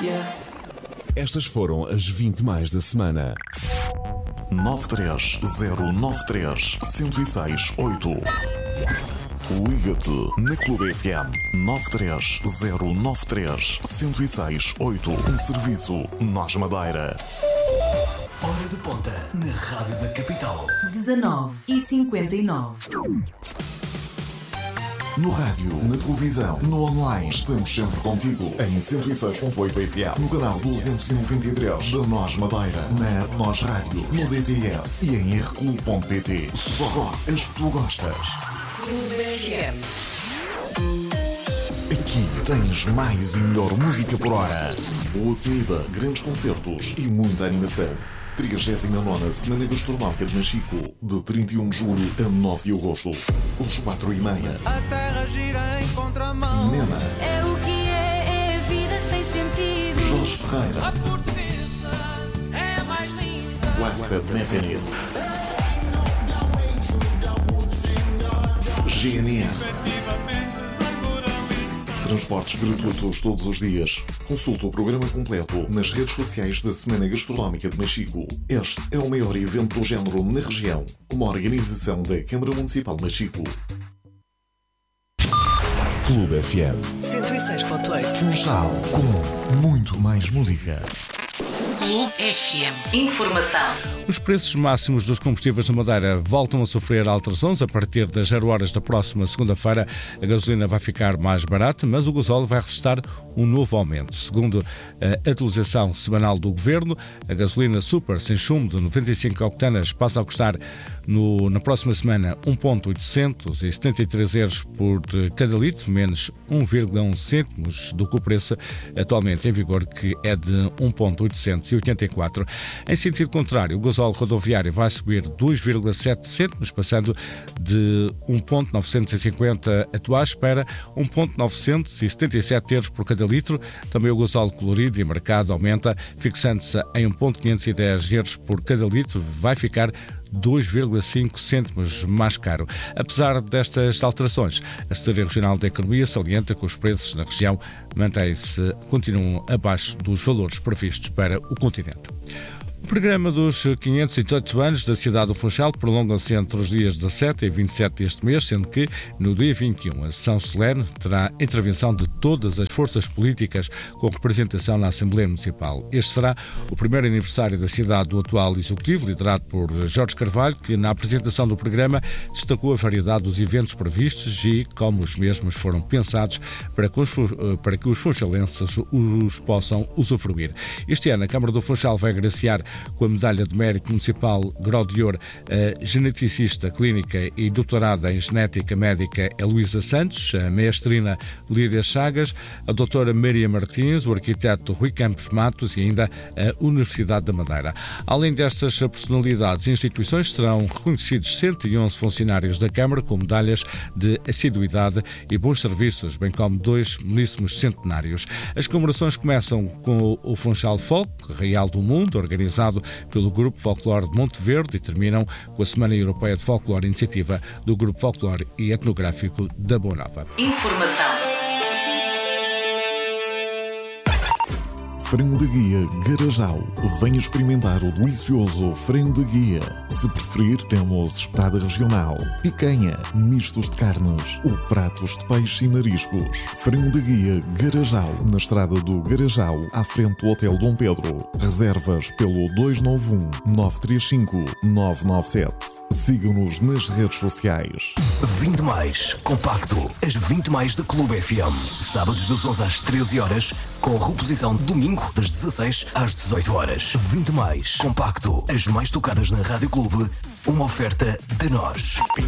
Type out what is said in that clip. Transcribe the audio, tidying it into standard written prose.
Estas foram as 20 mais da semana. 93093-1068. Liga-te na Clube FM 93093-1068. Um serviço Nós Madeira. Hora de ponta na Rádio da Capital. 19h59. No rádio, na televisão, no online, estamos sempre contigo. Em 106.8 FM, no canal 293 da Nós Madeira, na Nós Rádio, no DTS e em rclub.pt. Só as que tu gostas. Clube FM. Aqui tens mais e melhor música por hora. Boa comida, grandes concertos e muita animação. 39ª Semana Gastronómica de Machico, de 31 de julho a 9 de agosto. Os 4h30. A terra gira em contramão. Nena. É o que é a vida sem sentido. Jorge Ferreira. A portuguesa é a mais linda. Blasted Mechanism. GNN. Transportes gratuitos todos os dias. Consulta o programa completo nas redes sociais da Semana Gastronómica de Machico. Este é o maior evento do género na região. Uma organização da Câmara Municipal de Machico. Clube FM 106.8. Funchal, com muito mais música. Clube FM. Informação. Os preços máximos dos combustíveis na Madeira voltam a sofrer alterações. A partir das 0 horas da próxima segunda-feira, a gasolina vai ficar mais barata, mas o gasóleo vai registrar um novo aumento. Segundo a atualização semanal do Governo, a gasolina super sem chumbo de 95 octanas passa a custar na próxima semana 1,873 euros por cada litro, menos 1,1 cêntimos do que o preço atualmente em vigor, que é de 1,884. Em sentido contrário, o gasóleo rodoviário vai subir 2,7 cêntimos, passando de 1,950 atuais para 1,977 euros por cada litro. Também o gasóleo colorido e marcado aumenta, fixando-se em 1,510 euros por cada litro, vai ficar 2,5 cêntimos mais caro. Apesar destas alterações, a Secretaria Regional da Economia salienta que os preços na região continuam abaixo dos valores previstos para o continente. O programa dos 518 anos da cidade do Funchal prolonga-se entre os dias 17 e 27 deste mês, sendo que, no dia 21, a sessão solene terá intervenção de todas as forças políticas com representação na Assembleia Municipal. Este será o primeiro aniversário da cidade do atual Executivo, liderado por Jorge Carvalho, que, na apresentação do programa, destacou a variedade dos eventos previstos e como os mesmos foram pensados para que os funchalenses os possam usufruir. Este ano, a Câmara do Funchal vai agraciar com a Medalha de Mérito Municipal Grau de Ouro a geneticista clínica e doutorada em genética médica Heloísa Santos, a maestrina Lídia Chagas, a doutora Maria Martins, o arquiteto Rui Campos Matos e ainda a Universidade da Madeira. Além destas personalidades e instituições, serão reconhecidos 111 funcionários da Câmara com medalhas de assiduidade e bons serviços, bem como 2 belíssimos centenários. As comemorações começam com o Funchal Folk, Real do Mundo, organizado pelo Grupo Folclore de Monte Verde, e terminam com a Semana Europeia de Folclore, iniciativa do Grupo Folclore e Etnográfico da Boa Nova. Informação. Frango de Guia Garajal. Venha experimentar o delicioso frango de guia. Se preferir, temos espetada regional, picanha, mistos de carnes ou pratos de peixe e mariscos. Frango de Guia Garajal, na estrada do Garajal, à frente do Hotel Dom Pedro. Reservas pelo 291-935-997. Sigam-nos nas redes sociais. 20 mais compacto. As 20 mais da Clube FM. Sábados das 11 às 13 horas, com reposição domingo das 16 às 18 horas. 20 mais compacto. As mais tocadas na Rádio Clube. Uma oferta de nós.